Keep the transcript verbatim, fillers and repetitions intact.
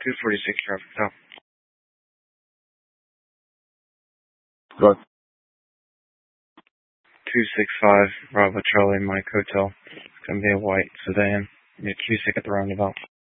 two forty-six traffic stop. Go ahead. two six five Bravo Charlie Mike Hotel. It's going to be a white sedan. Need a Q six at the roundabout.